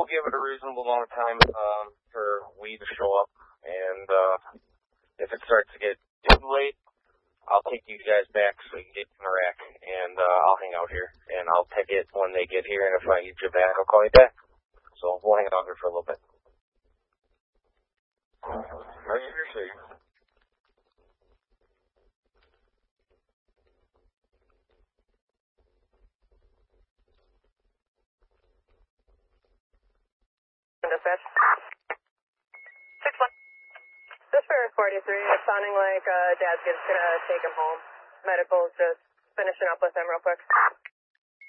we'll give it a reasonable amount of time for weed to show up, and if it starts to get too late, I'll take you guys back so you can get in the rack, and I'll hang out here, and I'll pick it when they get here, and if I get you back, I'll call you back. So we'll hang out here for a little bit. Are you here, sir? Dispatch. 6-1. This for 43, it's sounding like Dad's gonna take him home. Medical's just finishing up with him real quick.